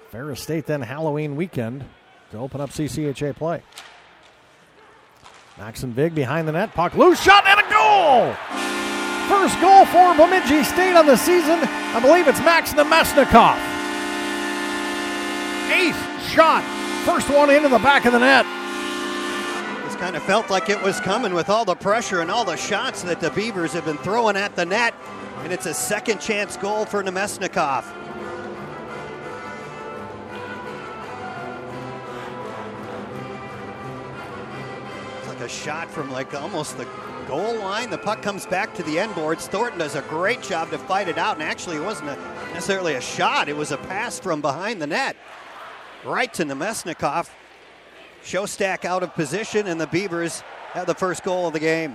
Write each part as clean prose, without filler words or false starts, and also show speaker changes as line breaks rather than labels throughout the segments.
Ferris State then Halloween weekend to open up CCHA play. Maxon Vig behind the net. Puck loose. Shot and a goal! First goal for Bemidji State on the season. I believe it's Max Nemesnikov. 8th shot. First one into the back of the net.
This kind of felt like it was coming with all the pressure and all the shots that the Beavers have been throwing at the net. And it's a second chance goal for Nemesnikov. It's like a shot from like almost the goal line. The puck comes back to the end boards. Thornton does a great job to fight it out. And actually it wasn't necessarily a shot. It was a pass from behind the net. Right to Nemesnikov. Shostak out of position, and the Beavers have the first goal of the game.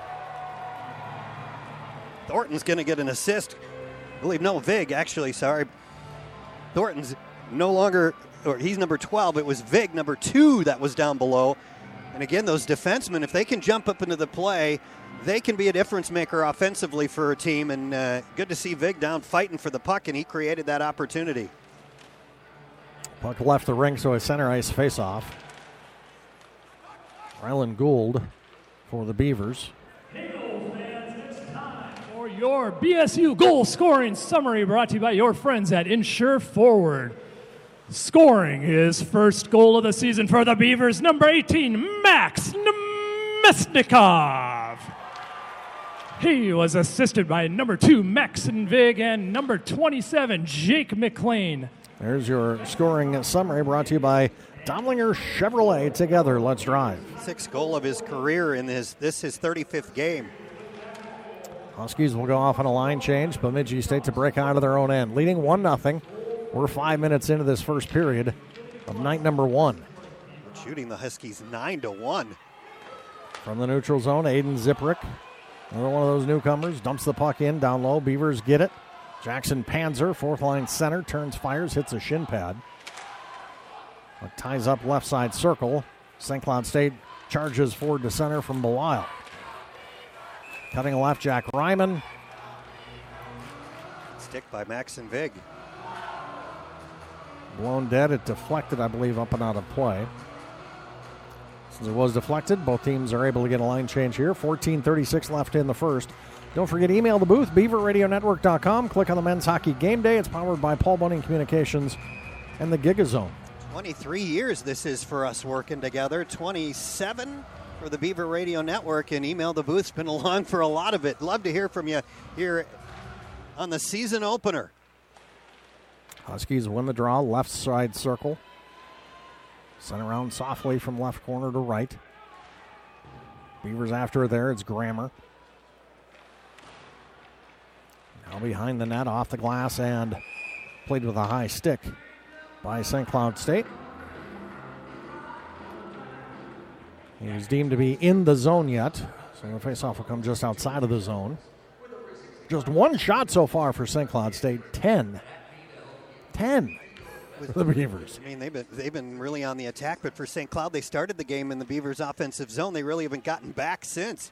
Thornton's going to get an assist. I believe, no, Vig, actually, sorry. Thornton's no longer, or he's number 12. It was Vig, number 2, that was down below. And again, those defensemen, if they can jump up into the play, they can be a difference maker offensively for a team. And good to see Vig down fighting for the puck, and he created that opportunity.
Puck left the ring, so a center ice faceoff. Rylan Gould for the Beavers.
For your BSU goal scoring summary brought to you by your friends at Insure Forward. Scoring his first goal of the season for the Beavers, number 18, Max Nemesnikov. He was assisted by number 2, Maxon Vig, and number 27, Jake McLean.
There's your scoring summary brought to you by Domlinger Chevrolet. Together, let's drive.
6th goal of his career in his 35th game.
Huskies will go off on a line change. Bemidji State to break out of their own end. Leading 1-0. We're 5 minutes into this first period of night number 1.
Shooting the Huskies 9-1.
From the neutral zone, Aiden Ziprick, another one of those newcomers, dumps the puck in, down low. Beavers get it. Jackson Panzer, fourth line center, turns, fires, hits a shin pad. Ties up left side circle. St. Cloud State charges forward to center from Belisle. Cutting left, Jack Ryman.
Stick by Maxon Vig.
Blown dead. It deflected, I believe, up and out of play. Since it was deflected, both teams are able to get a line change here. 14:36 left in the first. Don't forget, email the booth, beaverradionetwork.com. Click on the Men's Hockey Game Day. It's powered by Paul Bunning Communications and the Gigazone.
23 years this is for us working together. 27 for the Beaver Radio Network, and email the booth's been along for a lot of it. Love to hear from you here on the season opener.
Huskies win the draw, left side circle. Sent around softly from left corner to right. Beavers after it there, it's Grammer. Now behind the net, off the glass, and played with a high stick by St. Cloud State. He was deemed to be in the zone yet, so the faceoff will come just outside of the zone. Just one shot so far for St. Cloud State. 10 for the Beavers.
I mean, they've been really on the attack, but for St. Cloud, they started the game in the Beavers' offensive zone. They really haven't gotten back since.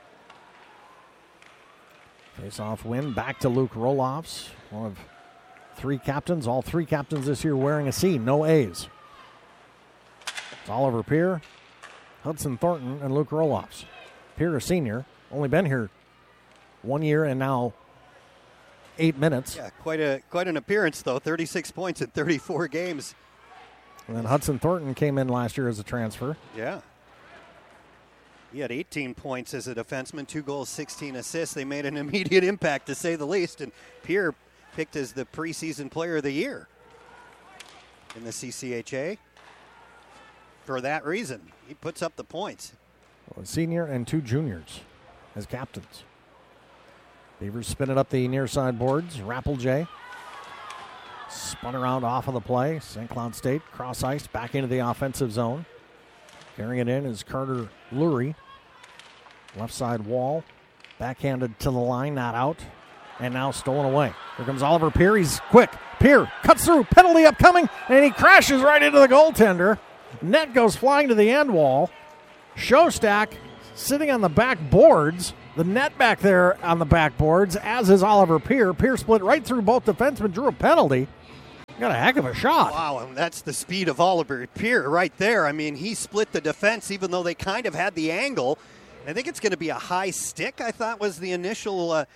Face-off win back to Luke Roloffs, one of 3 captains. All 3 captains this year wearing a C, no A's. It's Oliver Peer, Hudson Thornton, and Luke Roloffs. Peer, a senior, only been here 1 year and now 8 minutes.
Yeah, quite an appearance, though. 36 points in 34 games.
And then Hudson Thornton came in last year as a transfer.
Yeah. He had 18 points as a defenseman, 2 goals, 16 assists. They made an immediate impact, to say the least. And Pierre picked as the preseason player of the year in the CCHA. For that reason, he puts up the points.
Well, a senior and 2 juniors as captains. Beavers spin it up the near side boards. Rappeljay spun around off of the play. St. Cloud State cross ice back into the offensive zone. Carrying it in is Carter Lurie. Left side wall. Backhanded to the line, not out. And now stolen away. Here comes Oliver Peer. He's quick. Peer cuts through. Penalty upcoming. And he crashes right into the goaltender. Net goes flying to the end wall. Shostak sitting on the back boards. The net back there on the back boards, as is Oliver Peer. Peer split right through both defensemen, drew a penalty. Got a heck of a shot.
Wow, and that's the speed of Oliver Peer right there. I mean, he split the defense even though they kind of had the angle. I think it's going to be a high stick, I thought was the initial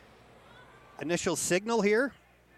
signal here.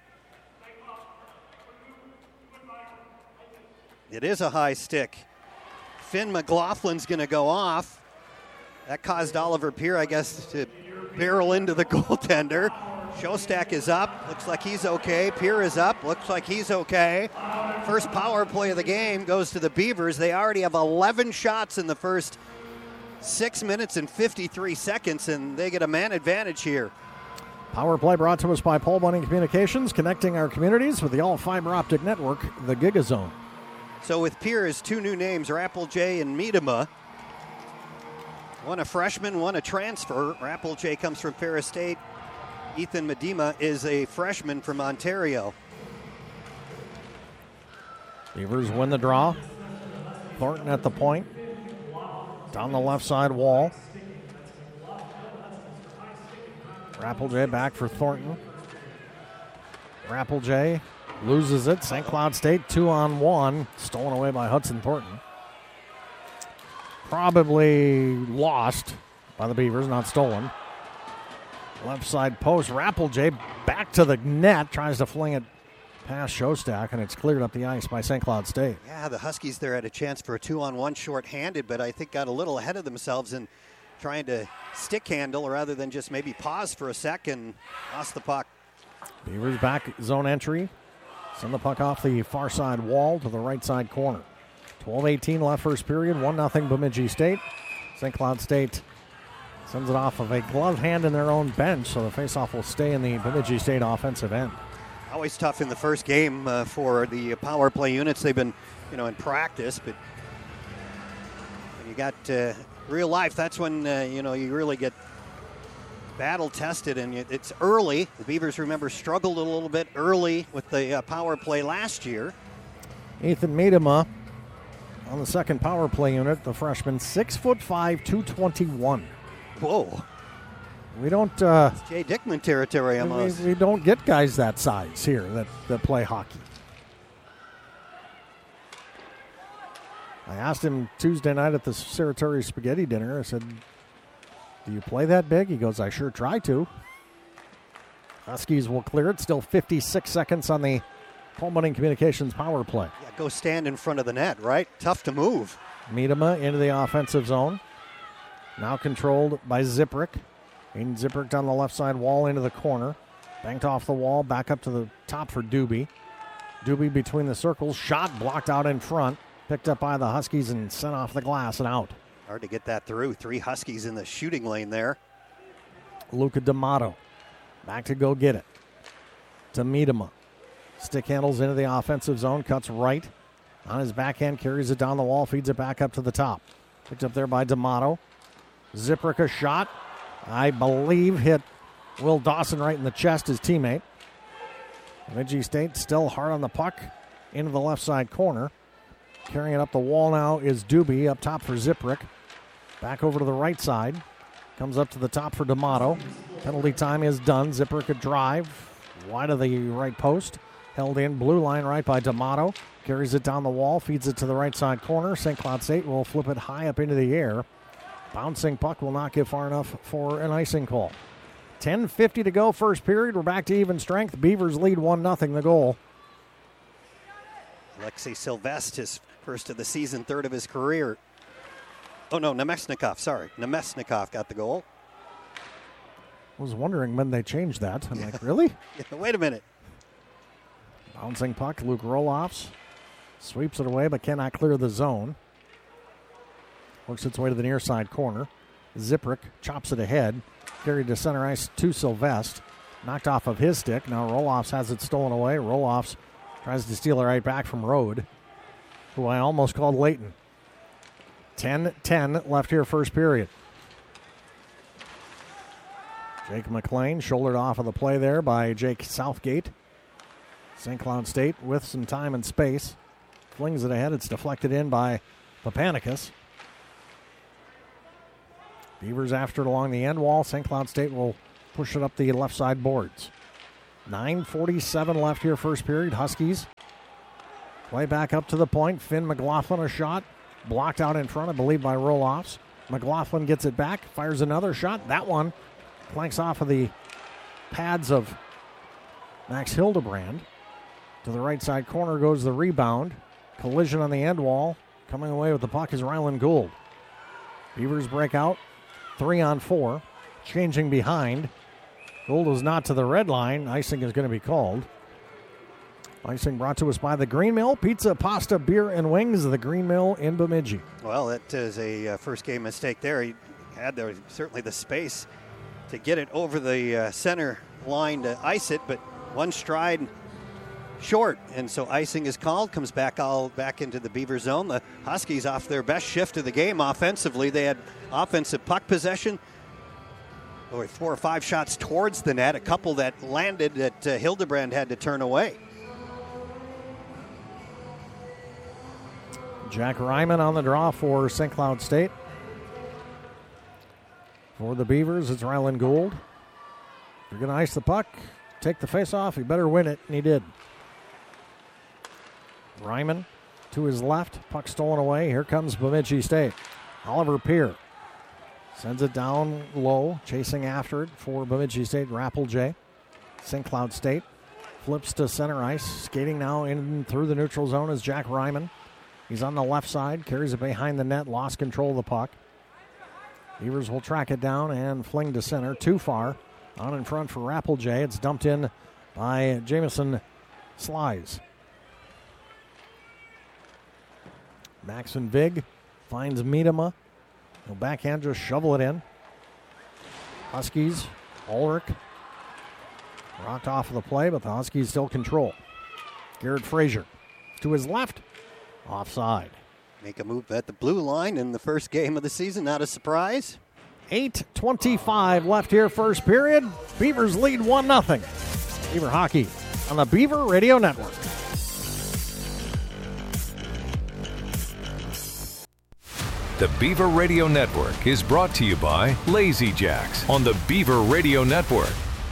It is a high stick. Finn McLaughlin's going to go off. That caused Oliver Peer, I guess, to barrel into the goaltender. Shostak is up. Looks like he's okay. Peer is up. Looks like he's okay. First power play of the game goes to the Beavers. They already have 11 shots in the first 6 minutes and 53 seconds, and they get a man advantage here.
Power play brought to us by Paul Bunning Communications, connecting our communities with the all-fiber optic network, the GigaZone.
So with Peer, two new names, Rappelje and Miedema. One a freshman, one a transfer. Rappelje comes from Ferris State. Ethan Miedema is a freshman from Ontario.
Beavers win the draw. Thornton at the point. Down the left side wall. Rappelje back for Thornton. Rappelje loses it. St. Cloud State 2-on-1. Stolen away by Hudson Thornton. Probably lost by the Beavers, not stolen. Left side post. Rappelje back to the net. Tries to fling it past Shostak, and it's cleared up the ice by St. Cloud State.
Yeah, the Huskies there had a chance for a 2-on-1 short-handed, but I think got a little ahead of themselves in trying to stick handle rather than just maybe pause for a sec and lost the puck.
Beavers back zone entry. Send the puck off the far side wall to the right side corner. 12:18 left first period. 1-0 Bemidji State. St. Cloud State sends it off of a glove hand in their own bench, so the faceoff will stay in the Bemidji State offensive end.
Always tough in the first game for the power play units. They've been, in practice, but when you got real life, that's when, you really get battle tested, and it's early. The Beavers, remember, struggled a little bit early with the power play last year.
Ethan Miedema on the second power play unit, the freshman, 6'5", 221.
Whoa.
We don't.
It's Jay Dickman territory almost.
We don't get guys that size here that play hockey. I asked him Tuesday night at the Saratori Spaghetti dinner. I said, "Do you play that big?" He goes, "I sure try to." Huskies will clear it. Still 56 seconds on the Paul Bunning Communications power play.
Yeah, go stand in front of the net, right? Tough to move.
Miedema into the offensive zone. Now controlled by Ziprick. Aiden Ziprick down the left side wall into the corner. Banked off the wall, back up to the top for Doobie. Doobie between the circles. Shot blocked out in front. Picked up by the Huskies and sent off the glass and out.
Hard to get that through. 3 Huskies in the shooting lane there.
Luca D'Amato back to go get it. To Miedema. Stick handles into the offensive zone. Cuts right. On his backhand, carries it down the wall. Feeds it back up to the top. Picked up there by D'Amato. Ziprick a shot. I believe hit Will Dawson right in the chest, his teammate. Bemidji State still hard on the puck into the left side corner. Carrying it up the wall now is Doobie up top for Ziprick. Back over to the right side. Comes up to the top for D'Amato. Penalty time is done. Ziprick a drive. Wide of the right post. Held in. Blue line right by D'Amato. Carries it down the wall. Feeds it to the right side corner. St. Cloud State will flip it high up into the air. Bouncing puck will not get far enough for an icing call. 10:50 to go, first period. We're back to even strength. Beavers lead 1-0 the goal.
Alexei Sylvestre, his first of the season, third of his career. Oh, no, Nemesnikov, sorry. Nemesnikov got the goal.
I was wondering when they changed that. I'm like, really?
Yeah, wait a minute.
Bouncing puck, Luke Roloffs sweeps it away but cannot clear the zone. Works its way to the near side corner. Ziprick chops it ahead. Carried to center ice to Sylvestre. Knocked off of his stick. Now Roloffs has it stolen away. Roloffs tries to steal it right back from Rode, who I almost called Leighton. 10-10 left here first period. Jake McLean shouldered off of the play there by Jake Southgate. St. Cloud State with some time and space. Flings it ahead. It's deflected in by Papanicus. Beavers after it along the end wall. St. Cloud State will push it up the left side boards. 9:47 left here first period. Huskies Play back up to the point. Finn McLaughlin a shot. Blocked out in front, I believe, by roll-offs. McLaughlin gets it back. Fires another shot. That one clanks off of the pads of Max Hildebrand. To the right side corner goes the rebound. Collision on the end wall. Coming away with the puck is Ryland Gould. Beavers break out. 3-on-4. Changing behind. Gould is not to the red line. Icing is going to be called. Icing brought to us by the Green Mill. Pizza, pasta, beer, and wings. The Green Mill in Bemidji.
Well, that is a first game mistake there. He had certainly the space to get it over the center line to ice it, but one stride short, and so icing is called. Comes back into the Beaver zone. The Huskies off their best shift of the game offensively. They had offensive puck possession. 4 or 5 shots towards the net, a couple that landed that Hildebrand had to turn away.
Jack Ryman on the draw for St. Cloud State. For the Beavers, it's Ryland Gould. If you're going to ice the puck, take the face-off, you better win it, and he did. Ryman to his left, puck stolen away. Here comes Bemidji State. Oliver Peer sends it down low, chasing after it for Bemidji State. Rappel-J. St. Cloud State flips to center ice. Skating now in through the neutral zone is Jack Ryman. He's on the left side, carries it behind the net, lost control of the puck. Beavers will track it down and fling to center. Too far. On in front for Rappel-J. It's dumped in by Jamison Slies. Maxon Vig finds Miedema. He'll backhand, just shovel it in. Huskies, Ulrich. Rocked off of the play, but the Huskies still control. Garrett Frazier to his left. Offside.
Make a move at the blue line in the first game of the season. Not a surprise.
8:25 left here, first period. Beavers lead 1-0. Beaver hockey on the Beaver Radio Network.
The Beaver Radio Network is brought to you by Lazy Jacks on the Beaver Radio Network.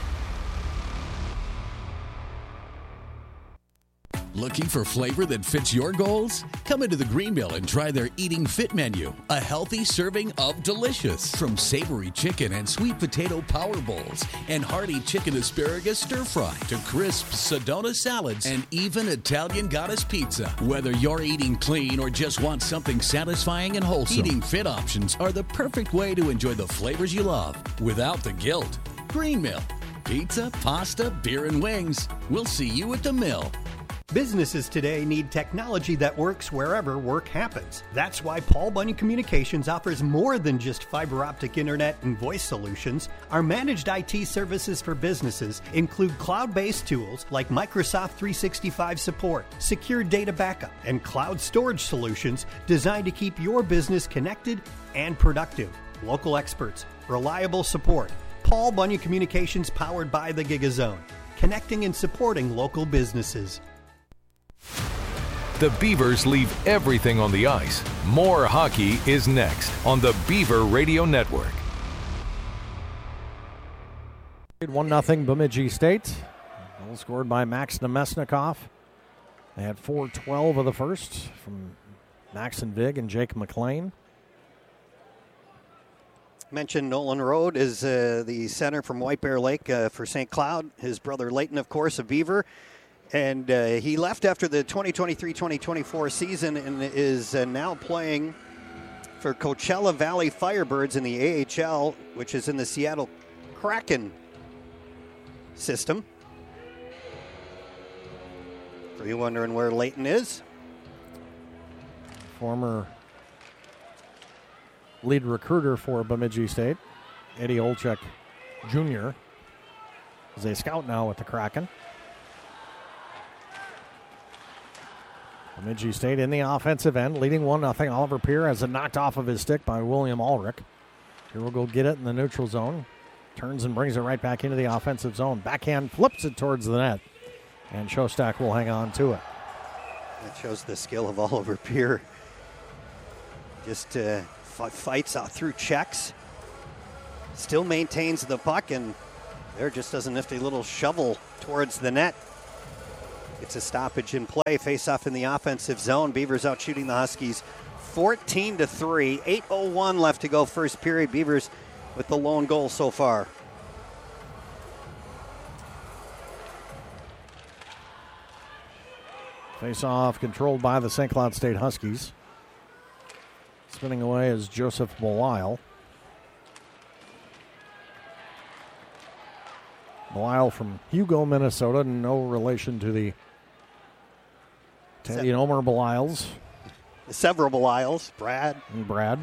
Looking for flavor that fits your goals? Come into the Green Mill and try their Eating Fit menu. A healthy serving of delicious. From savory chicken and sweet potato power bowls and hearty chicken asparagus stir fry to crisp Sedona salads and even Italian goddess pizza. Whether you're eating clean or just want something satisfying and wholesome, Eating Fit options are the perfect way to enjoy the flavors you love without the guilt. Green Mill. Pizza, pasta, beer, and wings. We'll see you at the mill.
Businesses today need technology that works wherever work happens. That's why Paul Bunyan Communications offers more than just fiber optic internet and voice solutions. Our managed IT services for businesses include cloud-based tools like Microsoft 365 support, secure data backup, and cloud storage solutions designed to keep your business connected and productive. Local experts, reliable support. Paul Bunyan Communications, powered by the GigaZone, connecting and supporting local businesses.
The Beavers leave everything on the ice. More hockey is next on the Beaver Radio Network.
1-0 Bemidji State. Goal scored by Max Nemesnikov. They had 4:12 of the first from Maxon Vig and Jake McLean.
Mentioned Nolan Road is the center from White Bear Lake for St. Cloud. His brother Leighton, of course, a Beaver. And he left after the 2023-2024 season and is now playing for Coachella Valley Firebirds in the AHL, which is in the Seattle Kraken system. For you wondering where Leighton is?
Former lead recruiter for Bemidji State, Eddie Olchek Jr., is a scout now with the Kraken. Bemidji State in the offensive end, leading 1-0. Oliver Peer has it knocked off of his stick by William Ulrich. Here we'll go get it in the neutral zone. Turns and brings it right back into the offensive zone. Backhand flips it towards the net. And Shostak will hang on to it.
That shows the skill of Oliver Peer. Just fights out through checks. Still maintains the puck, and there just does a nifty little shovel towards the net. It's a stoppage in play. Face-off in the offensive zone. Beavers out shooting the Huskies 14-3. 8:01 left to go first period. Beavers with the lone goal so far.
Face-off controlled by the St. Cloud State Huskies. Spinning away is Joseph Belisle. Belisle from Hugo, Minnesota. No relation to the Teddy and Omer Beliles.
Several Beliles. Brad.
And Brad.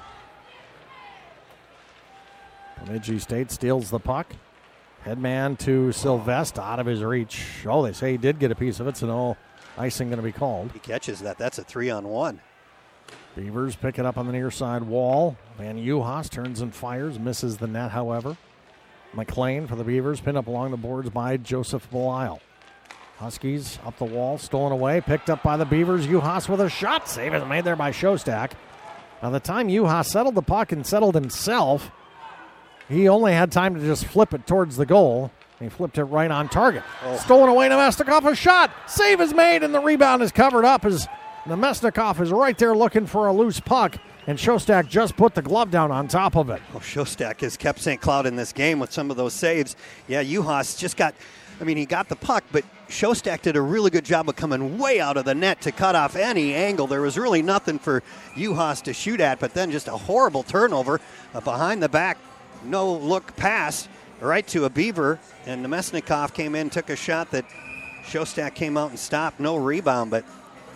Bemidji State steals the puck. Headman to Sylvester, out of his reach. Oh, they say he did get a piece of it, so no icing going to be called.
He catches that. That's a 3-on-1.
Beavers pick it up on the near side wall. Van Uhas turns and fires, misses the net, however. McLean for the Beavers, pinned up along the boards by Joseph Belisle. Huskies up the wall, stolen away, picked up by the Beavers. Uhas with a shot. Save is made there by Shostak. By the time Uhas settled the puck and settled himself, he only had time to just flip it towards the goal. He flipped it right on target. Stolen away, Nemesnikov, a shot. Save is made, and the rebound is covered up as Nemesnikov is right there looking for a loose puck, and Shostak just put the glove down on top of it.
Shostak has kept St. Cloud in this game with some of those saves. Yeah, Uhas just got, he got the puck, but Shostak did a really good job of coming way out of the net to cut off any angle. There was really nothing for Uhas to shoot at, but then just a horrible turnover, behind the back, no-look pass right to a Beaver, and Nemesnikov came in, took a shot that Shostak came out and stopped. No rebound, but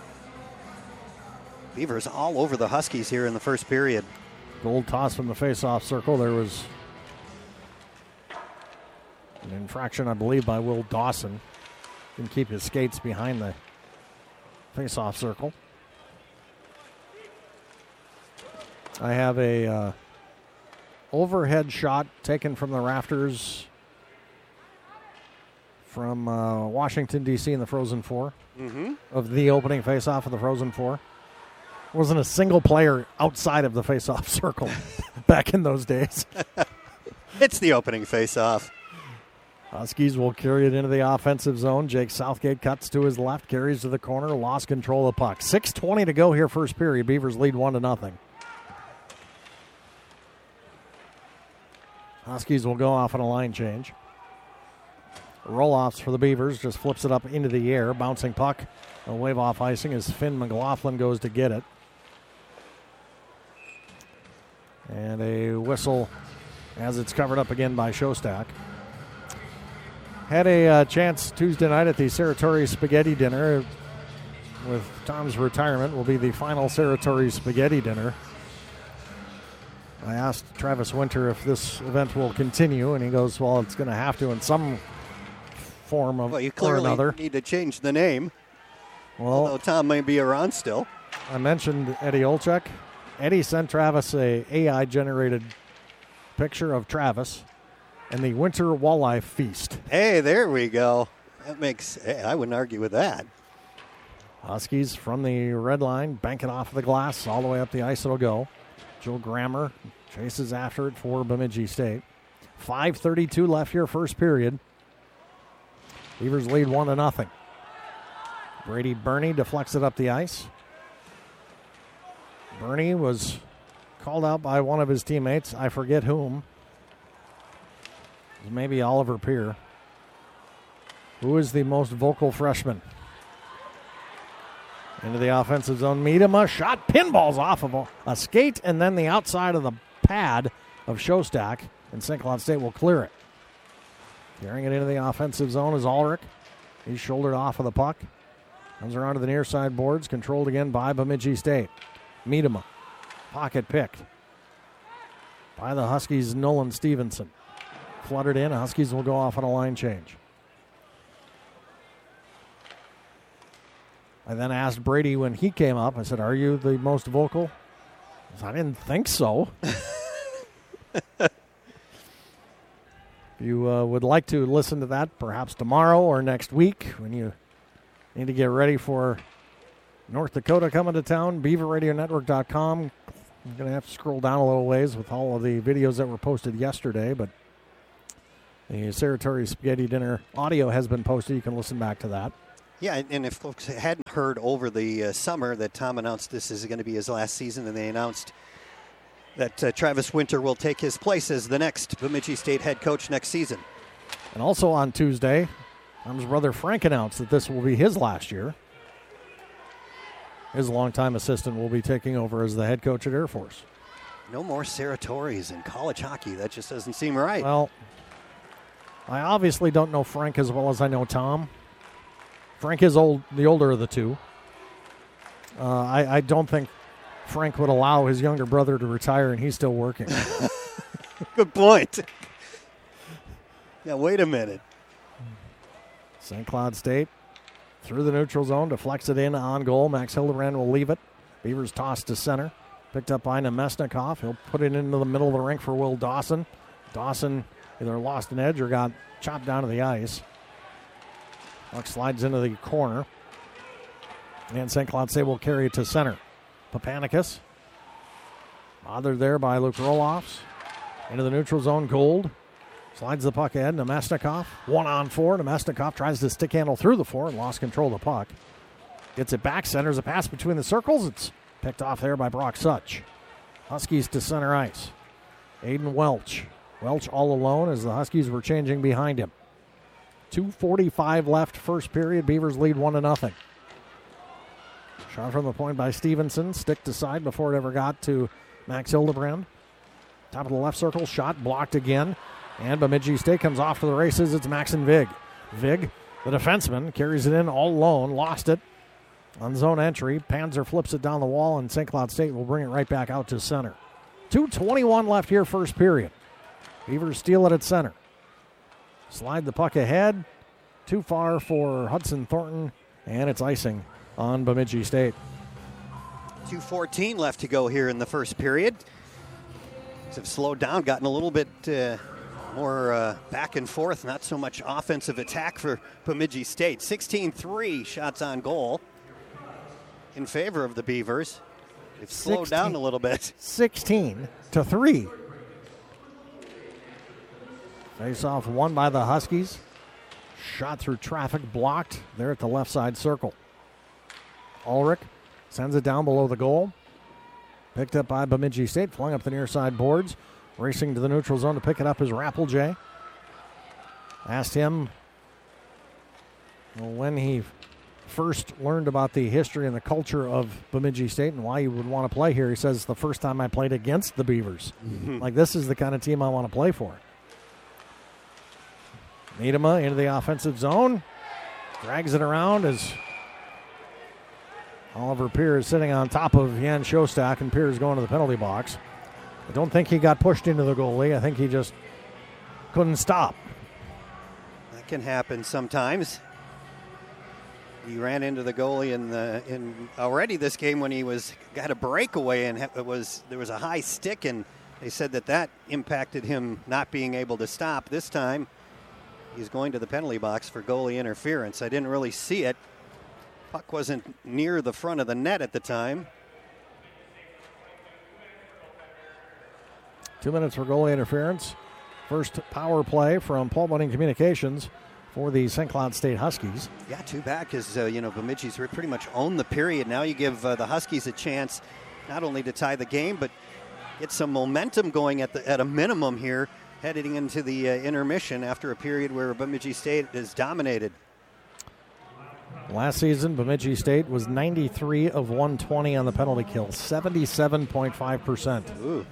Beavers all over the Huskies here in the first period.
Gold toss from the face-off circle. There was an infraction, I believe, by Will Dawson. Didn't keep his skates behind the face-off circle. I have a overhead shot taken from the rafters from Washington, D.C. in the Frozen Four of the opening face-off of the Frozen Four. Wasn't a single player outside of the face-off circle back in those days.
It's the opening face-off.
Huskies will carry it into the offensive zone. Jake Southgate cuts to his left, carries to the corner, lost control of the puck. 6:20 to go here first period. Beavers lead 1-0. Huskies will go off on a line change. Roll-offs for the Beavers, just flips it up into the air. Bouncing puck, a wave off icing as Finn McLaughlin goes to get it. And a whistle as it's covered up again by Shostak. Had a chance Tuesday night at the Saratori Spaghetti Dinner. With Tom's retirement, will be the final Saratori Spaghetti Dinner. I asked Travis Winter if this event will continue, and he goes, well, it's going to have to in some form of
you
or
clearly
another.
Need to change the name.
Well,
Although Tom may be around still.
I mentioned Eddie Olchek. Eddie sent Travis a AI-generated picture of Travis and the Winter Walleye Feast.
Hey, there we go. I wouldn't argue with that.
Huskies from the red line, bank it off the glass, all the way up the ice it'll go. Joe Grammer chases after it for Bemidji State. 5:32 left here, first period. Beavers lead 1-0. Brady Burney deflects it up the ice. Burney was called out by one of his teammates. I forget whom. It was maybe Oliver Peer. Who is the most vocal freshman? Into the offensive zone. Miedema shot. Pinballs off of a skate and then the outside of the pad of Shostak. And St. Cloud State will clear it. Carrying it into the offensive zone is Ulrich. He's shouldered off of the puck. Comes around to the near side boards. Controlled again by Bemidji State. Miedema. Pocket picked by the Huskies' Nolan Stevenson. Fluttered in. Huskies will go off on a line change. I then asked Brady when he came up, I said, are you the most vocal? He said, I didn't think so. If you would like to listen to that, perhaps tomorrow or next week when you need to get ready for North Dakota coming to town, BeaverRadioNetwork.com. You're going to have to scroll down a little ways with all of the videos that were posted yesterday, but the Saratori Spaghetti Dinner audio has been posted. You can listen back to that.
Yeah, and if folks hadn't heard over the summer that Tom announced this is going to be his last season, and they announced that Travis Winter will take his place as the next Bemidji State head coach next season.
And also on Tuesday, Tom's brother Frank announced that this will be his last year. His longtime assistant will be taking over as the head coach at Air Force.
No more Sarah Torres in college hockey. That just doesn't seem right.
Well, I obviously don't know Frank as well as I know Tom. Frank is the older of the two. I don't think Frank would allow his younger brother to retire and he's still working.
Good point. Yeah, wait a minute.
St. Cloud State through the neutral zone, deflects it in on goal. Max Hildebrand will leave it. Beavers tossed to center. Picked up by Nemesnikov. He'll put it into the middle of the rink for Will Dawson. Dawson either lost an edge or got chopped down to the ice. Puck slides into the corner. And St. Cloud State will carry it to center. Papanicus. Bothered there by Luke Roloffs. Into the neutral zone, Gold. Slides the puck ahead. Nemesnikov. 1-on-4. Nemesnikov tries to stick handle through the four and lost control of the puck. Gets it back. Centers a pass between the circles. It's picked off there by Brock Such. Huskies to center ice. Aiden Welch. Welch all alone as the Huskies were changing behind him. 2:45 left first period. Beavers lead 1-0. Shot from the point by Stevenson. Stick to side before it ever got to Max Hildebrand. Top of the left circle. Shot blocked again. And Bemidji State comes off to the races. It's Maxon Vig. Vig, the defenseman, carries it in all alone. Lost it on zone entry. Panzer flips it down the wall, and St. Cloud State will bring it right back out to center. 2:21 left here first period. Beavers steal it at center. Slide the puck ahead. Too far for Hudson Thornton, and it's icing on Bemidji State.
2:14 left to go here in the first period. Things have slowed down, gotten a little bit more back and forth, not so much offensive attack for Bemidji State. 16-3 shots on goal in favor of the Beavers. They've slowed down a little bit.
16-3. Face-off won by the Huskies. Shot through traffic, blocked there at the left side circle. Ulrich sends it down below the goal. Picked up by Bemidji State, flung up the near side boards. Racing to the neutral zone to pick it up is Rappelj. Asked him when he first learned about the history and the culture of Bemidji State and why he would want to play here. He says, the first time I played against the Beavers. Like, this is the kind of team I want to play for. Niedema into the offensive zone. Drags it around as Oliver Peer is sitting on top of Jan Shostak, and Peer is going to the penalty box. I don't think he got pushed into the goalie. I think he just couldn't stop.
That can happen sometimes. He ran into the goalie in already this game when he got a breakaway, and there was a high stick, and they said that impacted him not being able to stop. This time, he's going to the penalty box for goalie interference. I didn't really see it. Puck wasn't near the front of the net at the time.
2 minutes for goalie interference. First power play from Paul Bunning Communications for the St. Cloud State Huskies.
Yeah, too bad because, Bemidji's pretty much owned the period. Now you give the Huskies a chance not only to tie the game, but get some momentum going at a minimum here, heading into the intermission after a period where Bemidji State is dominated.
Last season, Bemidji State was 93 of 120 on the penalty kill, 77.5%.
Ooh.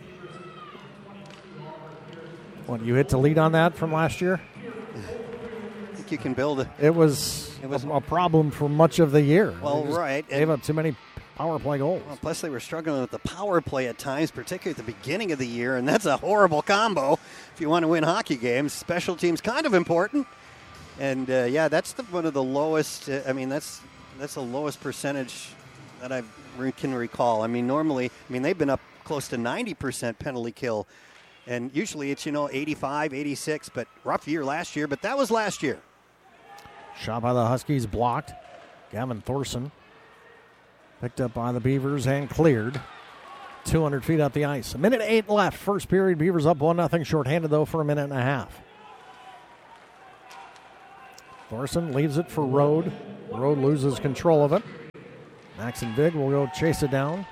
What, you hit to lead on that from last year?
I think you can build
It was a problem for much of the year.
Well, right.
Gave up too many power play goals.
Well, plus, they were struggling with the power play at times, particularly at the beginning of the year, and that's a horrible combo if you want to win hockey games. Special teams kind of important. And, that's one of the lowest. That's the lowest percentage that I can recall. Normally, they've been up close to 90% penalty kill. And usually it's, 85, 86, but rough year last year. But that was last year.
Shot by the Huskies, blocked. Gavin Thorson picked up by the Beavers and cleared. 200 feet up the ice. 1:08 left. First period, Beavers up 1-0. Shorthanded, though, for a minute and a half. Thorson leaves it for Rode. Rode loses control of it. Max and Vig will go chase it down.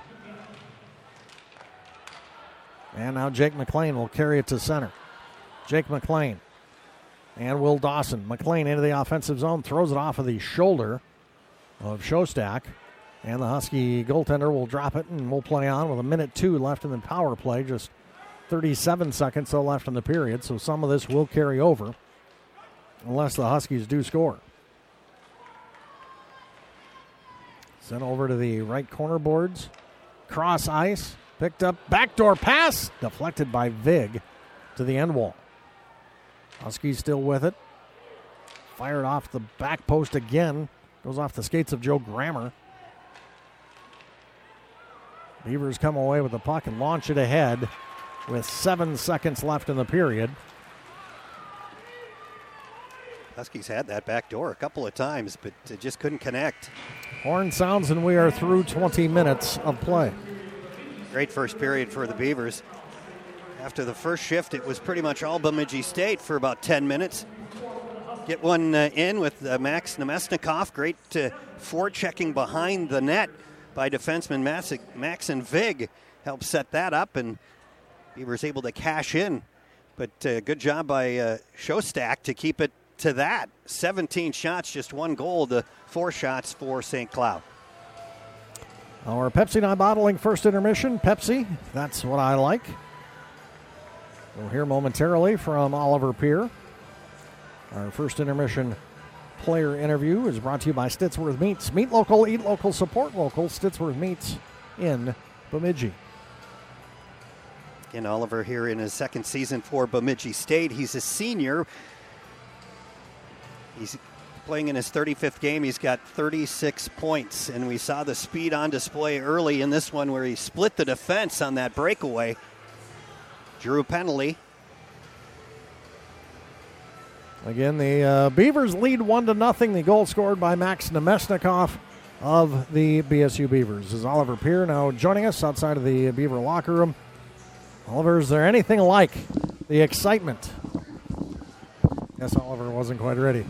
And now Jake McLean will carry it to center. Jake McLean and Will Dawson. McLean into the offensive zone, throws it off of the shoulder of Shostak. And the Husky goaltender will drop it, and we'll play on with 1:02 left in the power play. Just 37 seconds so left in the period, so some of this will carry over unless the Huskies do score. Sent over to the right corner boards. Cross ice. Picked up. Backdoor pass. Deflected by Vig to the end wall. Huskies still with it. Fired off the back post again. Goes off the skates of Joe Grammer. Beavers come away with the puck and launch it ahead with 7 seconds left in the period.
Huskies had that back door a couple of times, but just couldn't connect.
Horn sounds, and we are through 20 minutes of play.
Great first period for the Beavers. After the first shift, it was pretty much all Bemidji State for about 10 minutes. Get one in with Max Nemesnikov. Great forechecking behind the net by defenseman Max and Vig. Helped set that up, and Beavers able to cash in. But good job by Shostak to keep it to that. 17 shots, just 1 goal to 4 shots for St. Cloud.
Our Pepsi Night bottling first intermission. Pepsi, that's what I like. We'll hear momentarily from Oliver Peer. Our first intermission player interview is brought to you by Stittsworth Meats. Meat local, eat local, support local. Stittsworth Meats in Bemidji.
Again, Oliver here in his second season for Bemidji State. He's a senior. He's playing in his 35th game. He's got 36 points, and we saw the speed on display early in this one where he split the defense on that breakaway. Drew a penalty.
Again, the Beavers lead 1-0. The goal scored by Max Nemesnikov of the BSU Beavers. This is Oliver Peer now joining us outside of the Beaver locker room. Oliver, is there anything like the excitement? Yes, Oliver wasn't quite ready.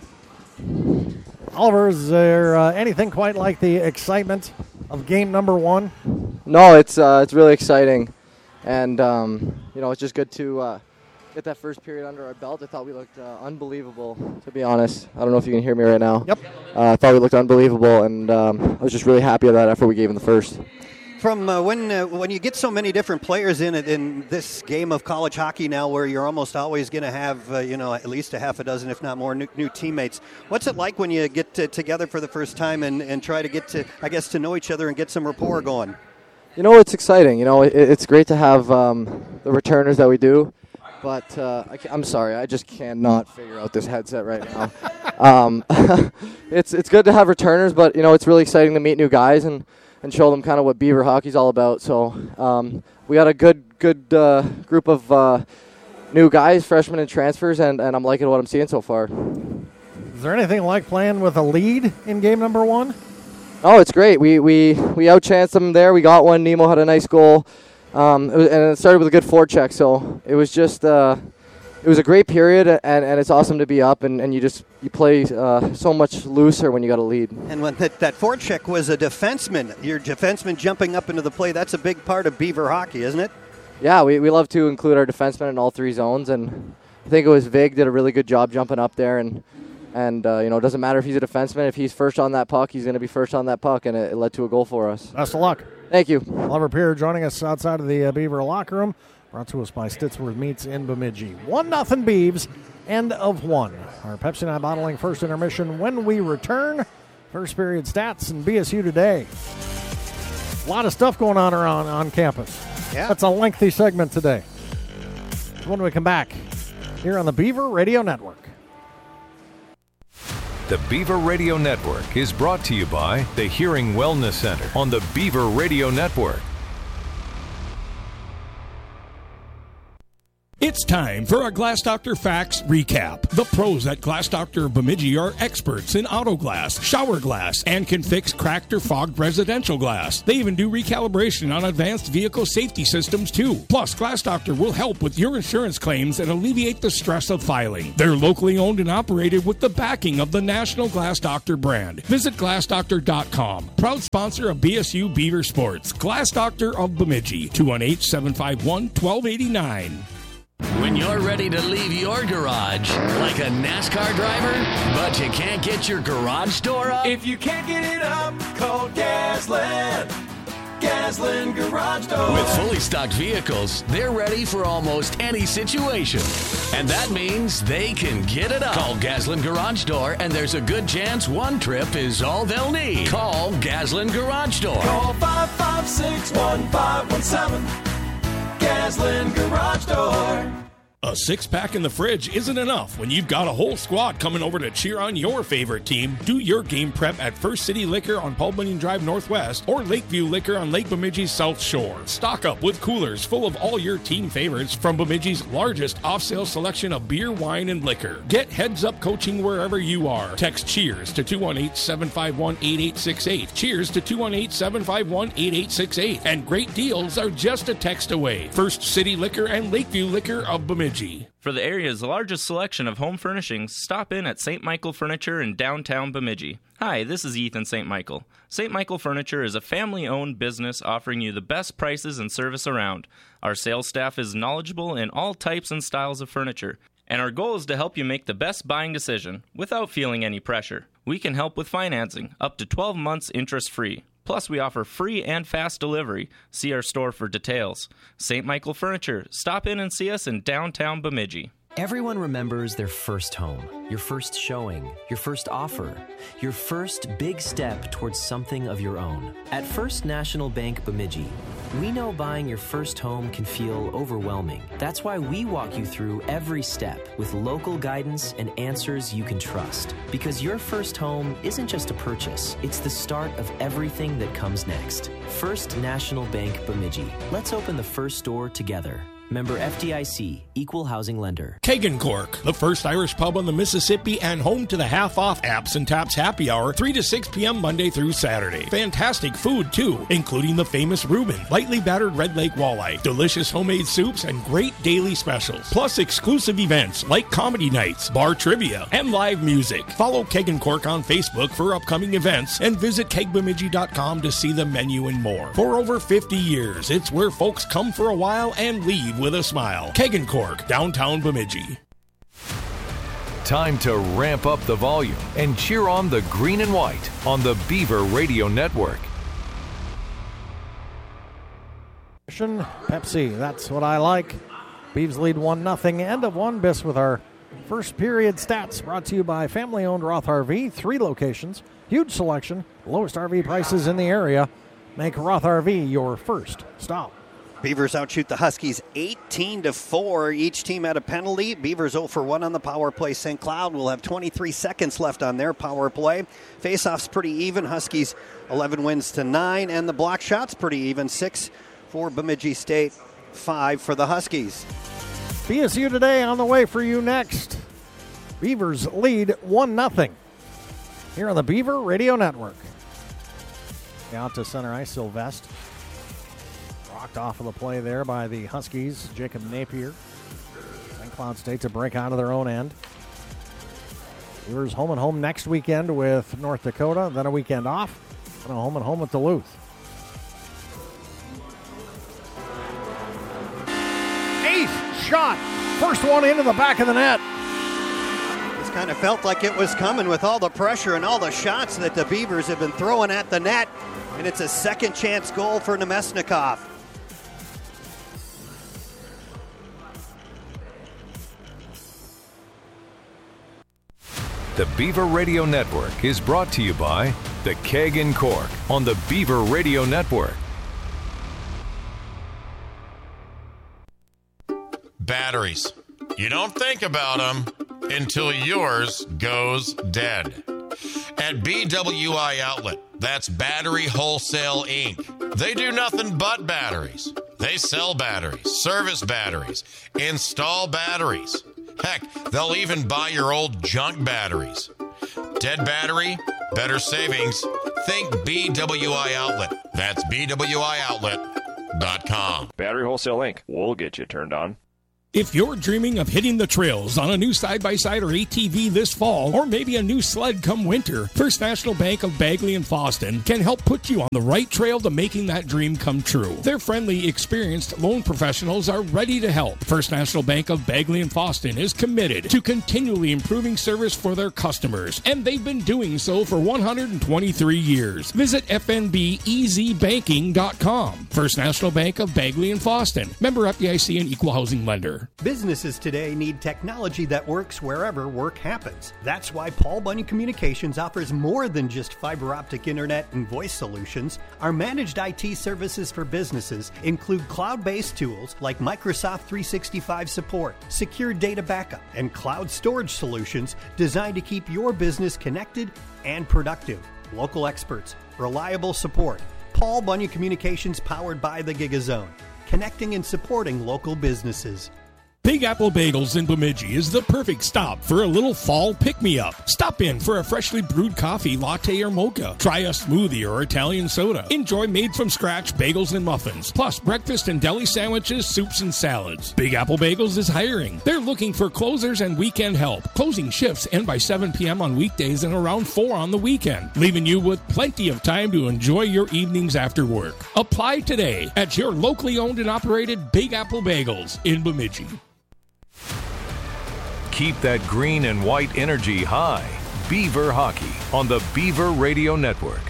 Oliver, is there anything quite like the excitement of game number 1?
No, it's really exciting, and it's just good to get that first period under our belt. I thought we looked unbelievable, to be honest. I don't know if you can hear me right now.
Yep.
I thought we looked unbelievable, and I was just really happy with that effort we gave in the first.
From when you get so many different players in it in this game of college hockey now, where you're almost always going to have at least a half a dozen, if not more, new teammates. What's it like when you get together for the first time and try to get to know each other and get some rapport going?
It's exciting. It's great to have the returners that we do, but I'm sorry, I just cannot figure out this headset right now. It's good to have returners, but it's really exciting to meet new guys and show them kind of what Beaver hockey's all about. So we got a good group of new guys, freshmen and transfers, and I'm liking what I'm seeing so far.
Is there anything like playing with a lead in game number 1?
Oh, it's great. We outchanced them there. We got one. Nemo had a nice goal, and it started with a good forecheck. So it was just it was a great period, and it's awesome to be up, and you play so much looser when you got a lead.
And when that forecheck was a defenseman, your defenseman jumping up into the play, that's a big part of Beaver hockey, isn't it?
Yeah, we love to include our defensemen in all 3 zones, and I think it was Vig did a really good job jumping up there, and it doesn't matter if he's a defenseman. If he's first on that puck, he's going to be first on that puck, and it led to a goal for us.
Best of luck.
Thank you.
Oliver Peer joining us outside of the Beaver locker room. Brought to us by Stittsworth Meats in Bemidji. 1-0 Beavs, end of 1. Our Pepsi Night bottling first intermission when we return. First period stats and BSU today. A lot of stuff going on around on campus.
Yeah.
That's a lengthy segment today. When we come back here on the Beaver Radio Network.
The Beaver Radio Network is brought to you by the Hearing Wellness Center on the Beaver Radio Network.
It's time for our Glass Doctor Facts Recap. The pros at Glass Doctor Bemidji are experts in auto glass, shower glass, and can fix cracked or fogged residential glass. They even do recalibration on advanced vehicle safety systems too. Plus, Glass Doctor will help with your insurance claims and alleviate the stress of filing. They're locally owned and operated with the backing of the National Glass Doctor brand. Visit glassdoctor.com. Proud sponsor of BSU Beaver Sports. Glass Doctor of Bemidji, 218-751-1289.
When you're ready to leave your garage like a NASCAR driver, but you can't get your garage door up?
If you can't get it up, call Gasland. Gasland Garage Door.
With fully stocked vehicles, they're ready for almost any situation. And that means they can get it up. Call Gasland Garage Door, and there's a good chance one trip is all they'll need. Call Gasland Garage Door.
Call 556-1517. Gasland Garage Door.
A six-pack in the fridge isn't enough when you've got a whole squad coming over to cheer on your favorite team. Do your game prep at First City Liquor on Paul Bunyan Drive Northwest or Lakeview Liquor on Lake Bemidji's South Shore. Stock up with coolers full of all your team favorites from Bemidji's largest off-sale selection of beer, wine, and liquor. Get heads-up coaching wherever you are. Text CHEERS to 218-751-8868. CHEERS to 218-751-8868. And great deals are just a text away. First City Liquor and Lakeview Liquor of Bemidji.
For the area's largest selection of home furnishings, stop in at St. Michael Furniture in downtown Bemidji. Hi, this is Ethan St. Michael. St. Michael Furniture is a family-owned business offering you the best prices and service around. Our sales staff is knowledgeable in all types and styles of furniture, and our goal is to help you make the best buying decision without feeling any pressure. We can help with financing, up to 12 months interest-free. Plus, we offer free and fast delivery. See our store for details. St. Michael Furniture. Stop in and see us in downtown Bemidji.
Everyone remembers their first home, your first showing, your first offer, your first big step towards something of your own. At First National Bank Bemidji, we know buying your first home can feel overwhelming. That's why we walk you through every step with local guidance and answers you can trust. Because your first home isn't just a purchase, it's the start of everything that comes next. First National Bank Bemidji. Let's open the first door together. Member FDIC, Equal Housing Lender.
Kegan Cork, the first Irish pub on the Mississippi and home to the half-off Apps and Taps happy hour, 3 to 6 p.m. Monday through Saturday. Fantastic food, too, including the famous Reuben, lightly battered Red Lake walleye, delicious homemade soups, and great daily specials. Plus exclusive events like comedy nights, bar trivia, and live music. Follow Kegan Cork on Facebook for upcoming events and visit kegbemidji.com to see the menu and more. For over 50 years, it's where folks come for a while and leave with a smile. Kegan Cork, downtown Bemidji.
Time to ramp up the volume and cheer on the green and white on the Beaver Radio Network.
Pepsi, that's what I like. Beavs lead 1-0. End of one. Bis with our first period stats brought to you by family-owned Roth RV. 3 locations, huge selection, lowest RV prices in the area. Make Roth RV your first stop.
Beavers outshoot the Huskies 18-4. Each team had a penalty. Beavers 0 for 1 on the power play. St. Cloud will have 23 seconds left on their power play. Faceoffs pretty even. Huskies 11 wins to 9, and the block shots pretty even. 6 for Bemidji State, 5 for the Huskies.
BSU Today on the way for you next. Beavers lead 1-0 here on the Beaver Radio Network. Out to center ice, Sylvester. Rocked off of the play there by the Huskies. Jacob Napier. St. Cloud State to break out of their own end. Beavers home and home next weekend with North Dakota, then a weekend off, and a home and home with Duluth. Eighth shot. First one into the back of the net.
This kind of felt like it was coming with all the pressure and all the shots that the Beavers have been throwing at the net. And it's a second chance goal for Nemesnikov.
The Beaver Radio Network is brought to you by the Kegan Cork on the Beaver Radio Network.
Batteries. You don't think about them until yours goes dead. At BWI Outlet, that's Battery Wholesale Inc. They do nothing but batteries. They sell batteries, service batteries, install batteries. Heck, they'll even buy your old junk batteries. Dead battery, better savings. Think BWI Outlet. That's BWIOutlet.com.
Battery Wholesale Inc. We'll get you turned on.
If you're dreaming of hitting the trails on a new side-by-side or ATV this fall, or maybe a new sled come winter, First National Bank of Bagley and Fosston can help put you on the right trail to making that dream come true. Their friendly, experienced loan professionals are ready to help. First National Bank of Bagley and Fosston is committed to continually improving service for their customers, and they've been doing so for 123 years. Visit fnbezbanking.com. First National Bank of Bagley and Fosston. Member FDIC and equal housing lender.
Businesses today need technology that works wherever work happens. That's why Paul Bunyan Communications offers more than just fiber optic internet and voice solutions. Our managed IT services for businesses include cloud-based tools like Microsoft 365 support, secure data backup, and cloud storage solutions designed to keep your business connected and productive. Local experts, reliable support. Paul Bunyan Communications, powered by the GigaZone, connecting and supporting local businesses.
Big Apple Bagels in Bemidji is the perfect stop for a little fall pick-me-up. Stop in for a freshly brewed coffee, latte, or mocha. Try a smoothie or Italian soda. Enjoy made-from-scratch bagels and muffins, plus breakfast and deli sandwiches, soups, and salads. Big Apple Bagels is hiring. They're looking for closers and weekend help. Closing shifts end by 7 p.m. on weekdays and around 4 on the weekend, leaving you with plenty of time to enjoy your evenings after work. Apply today at your locally owned and operated Big Apple Bagels in Bemidji.
Keep that green and white energy high. Beaver Hockey on the Beaver Radio Network.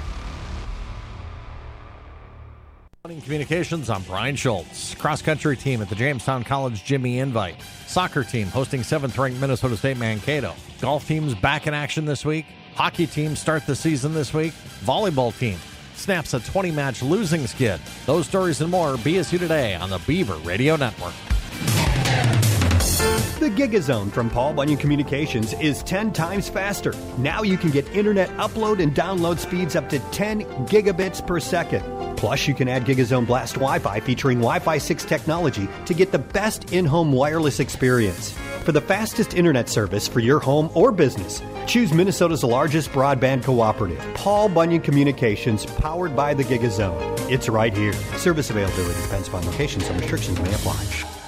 Communications, I'm Brian Schultz. Cross-country team at the Jamestown College Jimmy Invite. Soccer team hosting 7th-ranked Minnesota State Mankato. Golf teams back in action this week. Hockey teams start the season this week. Volleyball team snaps a 20-match losing skid. Those stories and more, BSU Today on the Beaver Radio Network.
The GigaZone from Paul Bunyan Communications is 10 times faster. Now you can get internet upload and download speeds up to 10 gigabits per second. Plus, you can add GigaZone Blast Wi-Fi featuring Wi-Fi 6 technology to get the best in-home wireless experience. For the fastest internet service for your home or business, choose Minnesota's largest broadband cooperative, Paul Bunyan Communications, powered by the GigaZone. It's right here. Service availability depends upon location. Some restrictions may apply.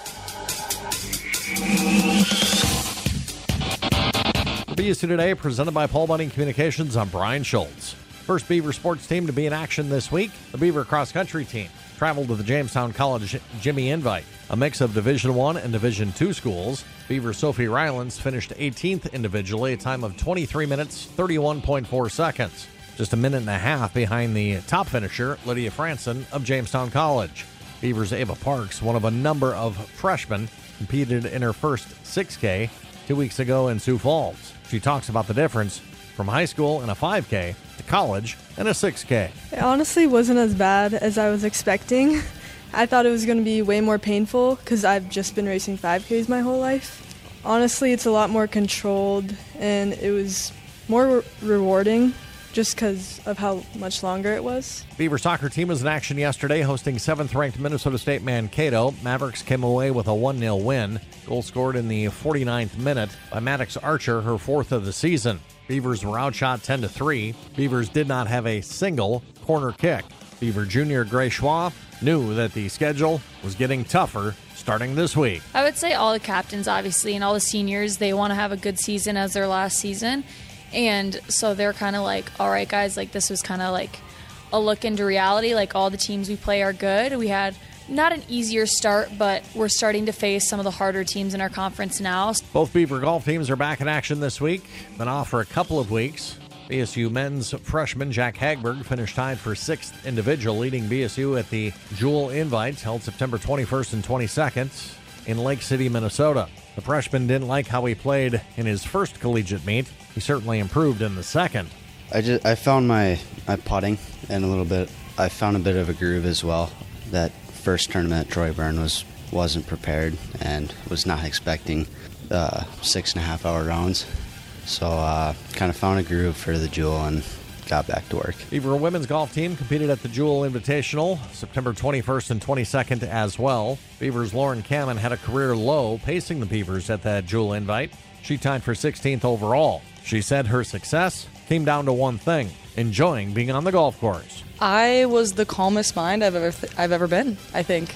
BSU Today, presented by Paul Bunyan Communications. I'm Brian Schultz. First Beaver sports team to be in action this week, the Beaver cross-country team, traveled to the Jamestown College Jimmy Invite, a mix of Division I and Division II schools. Beaver Sophie Rylands finished 18th individually, a time of 23 minutes, 31.4 seconds. Just a minute and a half behind the top finisher, Lydia Franson of Jamestown College. Beaver's Ava Parks, one of a number of freshmen, competed in her first 6K 2 weeks ago in Sioux Falls. She talks about the difference from high school and a 5K to college and a 6K.
It honestly wasn't as bad as I was expecting. I thought it was going to be way more painful because I've just been racing 5Ks my whole life. Honestly, it's a lot more controlled and it was more rewarding just because of how much longer it was.
Beaver soccer team was in action yesterday, hosting 7th-ranked Minnesota State Mankato. Mavericks came away with a 1-0 win. Goal scored in the 49th minute by Maddox Archer, her 4th of the season. Beavers were outshot 10-3. Beavers did not have a single corner kick. Beaver junior Gray Schwa knew that the schedule was getting tougher starting this week.
I would say all the captains, obviously, and all the seniors, they want to have a good season as their last season. And so they're kind of like, all right, guys, like this was kind of like a look into reality. Like all the teams we play are good. We had not an easier start, but we're starting to face some of the harder teams in our conference now.
Both Beaver golf teams are back in action this week. Been off for a couple of weeks. BSU men's freshman Jack Hagberg finished tied for 6th individual, leading BSU at the Jewel Invites held September 21st and 22nd in Lake City, Minnesota. The freshman didn't like how he played in his first collegiate meet. He certainly improved in the second.
I found my putting and a little bit. I found a bit of a groove as well. That first tournament at Troy Byrne wasn't prepared and was not expecting 6.5 hour rounds. So kind of found a groove for the Jewel and got back to work.
Beaver women's golf team competed at the Jewel Invitational September 21st and 22nd as well. Beavers' Lauren Kamen had a career low pacing the Beavers at that Jewel Invite. She tied for 16th overall. She said her success came down to one thing: enjoying being on the golf course.
I was the calmest mind I've ever been, I think.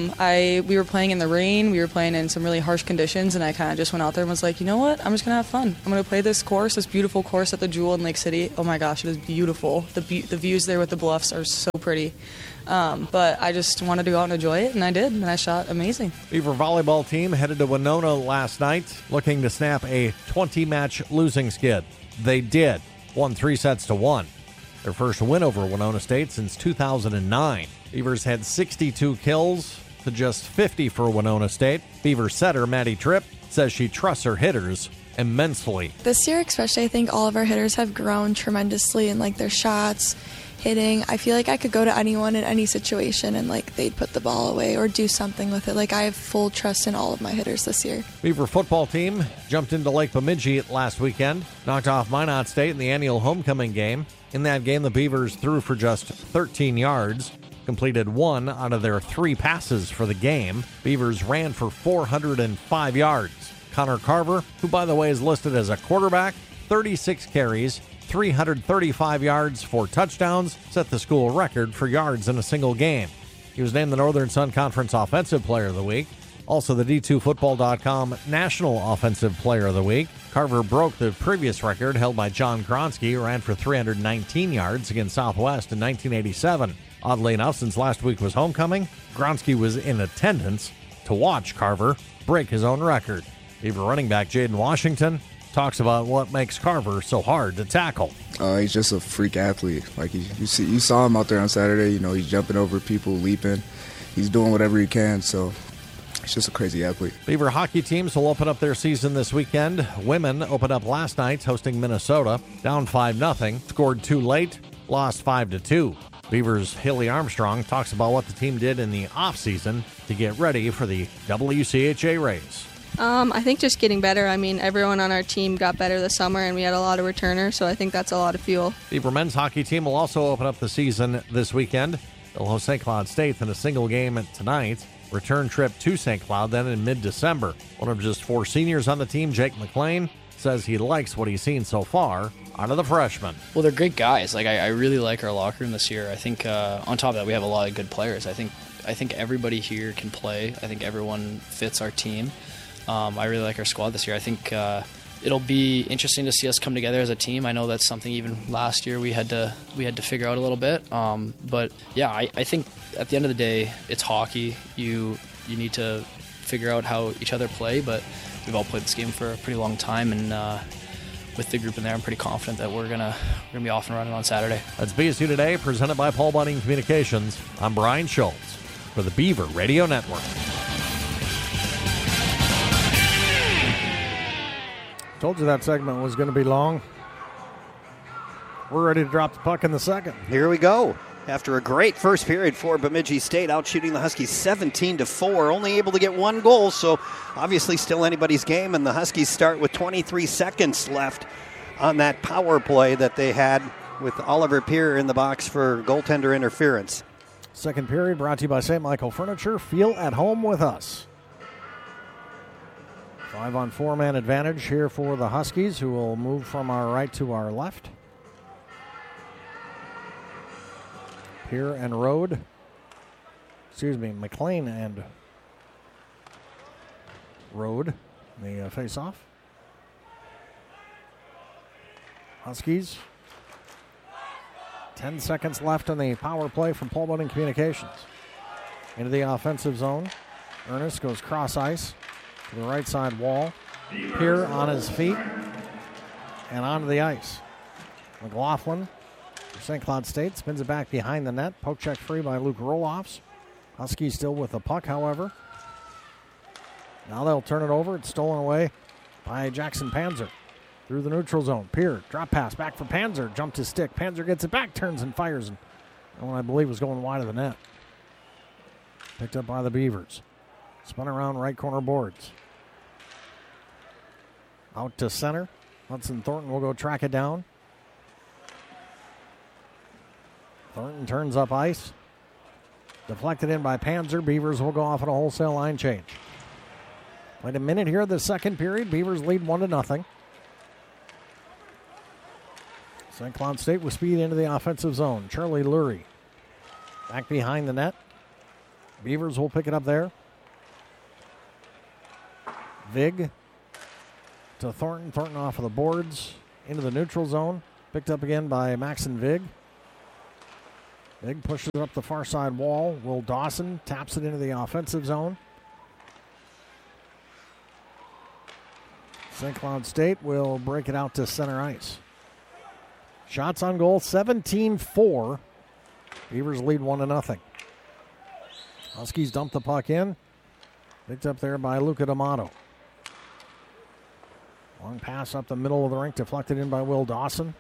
We were playing in the rain, we were playing in some really harsh conditions, and I kind of just went out there and was like, you know what, I'm just going to have fun. I'm going to play this beautiful course at the Jewel in Lake City. Oh my gosh, it is beautiful. The views there with the bluffs are so pretty. But I just wanted to go out and enjoy it, and I did, and I shot amazing.
Beaver volleyball team headed to Winona last night, looking to snap a 20-match losing skid. They did, won 3-1. Their first win over Winona State since 2009. Beavers had 62 kills to just 50 for Winona State. Beaver setter Maddie Tripp says she trusts her hitters immensely.
This year especially, I think all of our hitters have grown tremendously in their shots, hitting. I feel like I could go to anyone in any situation and they'd put the ball away or do something with it. I have full trust in all of my hitters this year.
Beaver football team jumped into Lake Bemidji last weekend, knocked off Minot State in the annual homecoming game. In that game, the Beavers threw for just 13 yards, completed 1 out of their 3 passes for the game. Beavers ran for 405 yards. Connor Carver, who by the way is listed as a quarterback, 36 carries, 335 yards, 4 touchdowns, set the school record for yards in a single game. He was named the Northern Sun Conference Offensive Player of the Week, also the D2Football.com National Offensive Player of the Week. Carver broke the previous record held by John Kronsky, who ran for 319 yards against Southwest in 1987. Oddly enough, since last week was homecoming, Kronsky was in attendance to watch Carver break his own record. Beaver running back Jaden Washington talks about what makes Carver so hard to tackle.
He's just a freak athlete. You saw him out there on Saturday. He's jumping over people, leaping. He's doing whatever he can. So he's just a crazy athlete.
Beaver hockey teams will open up their season this weekend. Women opened up last night hosting Minnesota, down 5-0, scored 2 late, lost 5-2. Beavers' Haley Armstrong talks about what the team did in the offseason to get ready for the WCHA race.
I think just getting better. Everyone on our team got better this summer, and we had a lot of returners, so I think that's a lot of fuel.
Beaver men's hockey team will also open up the season this weekend. They'll host St. Cloud State in a single game tonight. Return trip to St. Cloud then in mid-December. One of just 4 seniors on the team, Jake McLean, says he likes what he's seen so far out of the freshmen.
Well, they're great guys. I really like our locker room this year. I think on top of that, we have a lot of good players. I think everybody here can play. I think everyone fits our team. I really like our squad this year. I think it'll be interesting to see us come together as a team. I know that's something even last year we had to figure out a little bit. But yeah, I think at the end of the day, it's hockey. You need to figure out how each other play, but we've all played this game for a pretty long time, and with the group in there, I'm pretty confident that we're gonna be off and running on Saturday.
That's BSU Today, presented by Paul Bunning Communications. I'm Brian Schultz for the Beaver Radio Network. Told you that segment was going to be long. We're ready to drop the puck in the second.
Here we go. After a great first period for Bemidji State, out shooting the Huskies 17-4, only able to get 1 goal, so obviously still anybody's game, and the Huskies start with 23 seconds left on that power play that they had with Oliver Peer in the box for goaltender interference.
Second period brought to you by St. Michael Furniture. Feel at home with us. 5-on-4 man advantage here for the Huskies, who will move from our right to our left. Peer and McLean and Rode, the face-off. Huskies, 10 seconds left on the power play from Paul Bunning Communications. Into the offensive zone. Ernest goes cross ice to the right side wall. Peer on his feet and onto the ice. McLaughlin for St. Cloud State spins it back behind the net. Poke check free by Luke Roloffs. Huskies still with the puck, however. Now they'll turn it over. It's stolen away by Jackson Panzer. Through the neutral zone. Peer, drop pass, back for Panzer. Jumped his stick. Panzer gets it back, turns and fires. And one I believe was going wide of the net. Picked up by the Beavers. Spun around right corner boards. Out to center. Hudson Thornton will go track it down. Thornton turns up ice. Deflected in by Panzer. Beavers will go off on a wholesale line change. Played a minute here in the second period. Beavers lead 1-0. St. Cloud State with speed into the offensive zone. Charlie Lurie back behind the net. Beavers will pick it up there. Vig to Thornton. Thornton off of the boards into the neutral zone. Picked up again by Maxon Vig. Vig pushes it up the far side wall. Will Dawson taps it into the offensive zone. St. Cloud State will break it out to center ice. Shots on goal, 17-4. Beavers lead 1-0. Huskies dump the puck in. Picked up there by Luca D'Amato. Long pass up the middle of the rink, deflected in by Will Dawson.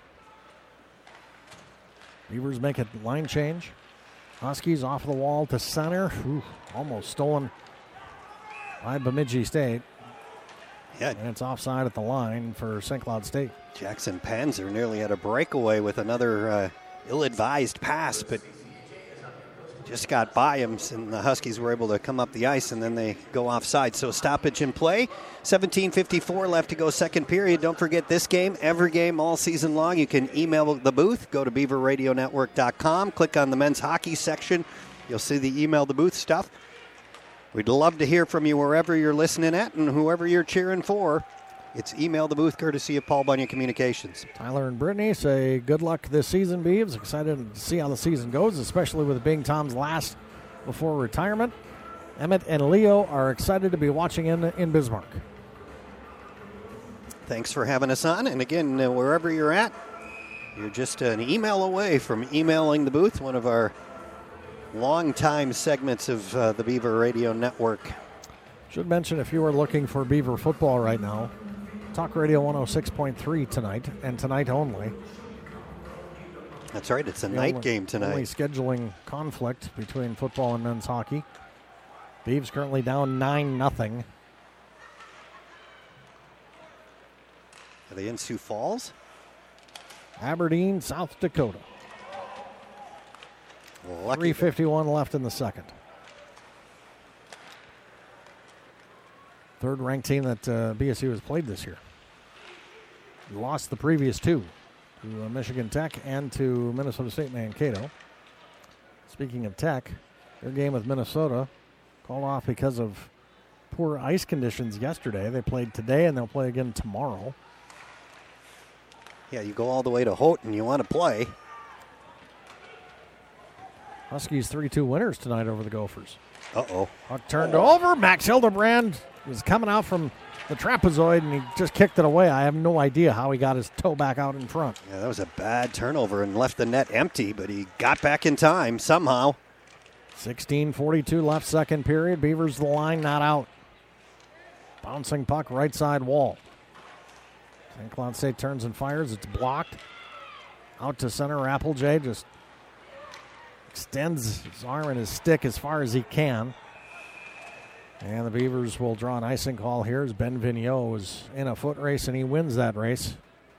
Beavers make a line change. Huskies off the wall to center. Ooh, almost stolen by Bemidji State.
Yeah.
And it's offside at the line for St. Cloud State.
Jackson Panzer nearly had a breakaway with another ill-advised pass, but just got by him, and the Huskies were able to come up the ice, and then they go offside. So stoppage in play. 17:54 left to go second period. Don't forget this game, every game all season long. You can email the booth. Go to BeaverRadioNetwork.com. Click on the men's hockey section. You'll see the email the booth stuff. We'd love to hear from you wherever you're listening at and whoever you're cheering for. It's email the booth courtesy of Paul Bunyan Communications.
Tyler and Brittany say good luck this season, Beavs. Excited to see how the season goes, especially with it being Tom's last before retirement. Emmett and Leo are excited to be watching in Bismarck.
Thanks for having us on. And again, wherever you're at, you're just an email away from emailing the booth, one of our long-time segments of the Beaver Radio Network.
Should mention, if you are looking for Beaver football right now, Talk Radio 106.3 tonight, and tonight only.
That's right, it's a night game tonight.
Only scheduling conflict between football and men's hockey. Beavs currently down 9-0.
Are they in Sioux Falls?
Aberdeen, South Dakota. 3:51 left in the second. Third-ranked team that BSU has played this year. We lost the previous two to Michigan Tech and to Minnesota State Mankato. Speaking of Tech, their game with Minnesota called off because of poor ice conditions yesterday. They played today and they'll play again tomorrow.
Yeah, you go all the way to Houghton, you want to play.
Huskies 3-2 winners tonight over the Gophers.
Uh-oh.
Puck turned over. Max Hildebrand was coming out from the trapezoid, and he just kicked it away. I have no idea how he got his toe back out in front.
Yeah, that was a bad turnover and left the net empty, but he got back in time somehow.
16:42 left second period. Beavers the line, not out. Bouncing puck right side wall. St. Cloud State turns and fires. It's blocked. Out to center. Rappeljay just extends his arm and his stick as far as he can. And the Beavers will draw an icing call here as Ben Vigneault is in a foot race, and he wins that race.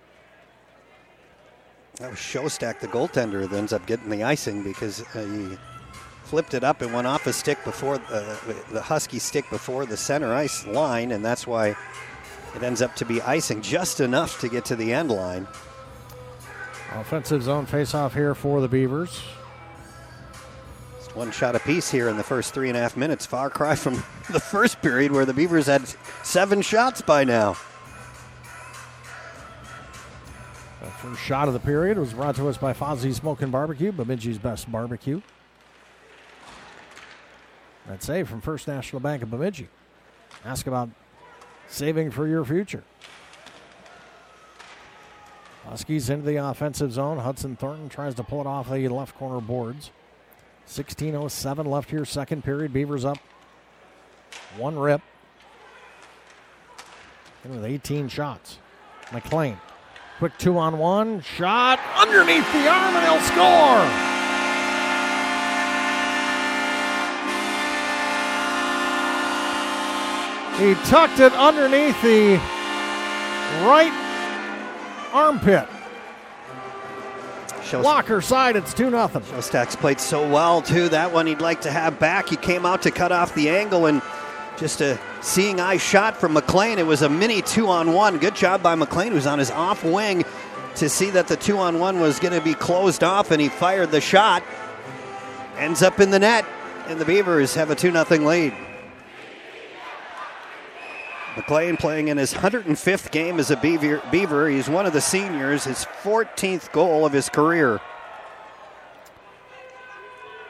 That was Showstack, the goaltender, that ends up getting the icing because he flipped it up and went off a stick before the Husky stick before the center ice line, and that's why it ends up to be icing just enough to get to the end line.
Offensive zone faceoff here for the Beavers.
One shot apiece here in the first 3.5 minutes. Far cry from the first period where the Beavers had 7 shots by now.
The first shot of the period was brought to us by Fozzie's Smokin' Barbecue, Bemidji's best barbecue. That save from First National Bank of Bemidji. Ask about saving for your future. Huskies into the offensive zone. Hudson Thornton tries to pull it off the left corner boards. 16:07 left here, second period. Beavers up 1 rip. And with 18 shots. McLean, quick 2-on-1. Shot underneath the arm, and he'll score. He tucked it underneath the right armpit. Walker side, it's 2-0.
Shostak's played so well, too. That one he'd like to have back. He came out to cut off the angle, and just a seeing eye shot from McLean. It was a mini 2-on-1. Good job by McLean, who's on his off wing, to see that the 2-on-1 was going to be closed off, and he fired the shot. Ends up in the net, and the Beavers have a 2-0 lead. McLean playing in his 105th game as a Beaver. He's one of the seniors, his 14th goal of his career.